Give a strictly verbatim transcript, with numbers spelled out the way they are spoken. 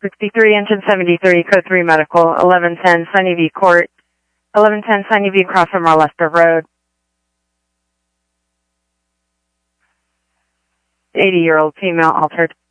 sixty-three, engine seventy-three, code three medical, eleven ten Sunnyview Court, eleven ten Sunnyview across from Marlester Road. eighty-year-old female altered.